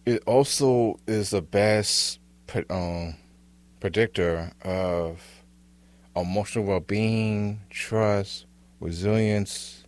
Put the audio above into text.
It also is the best predictor of emotional well-being, trust, resilience,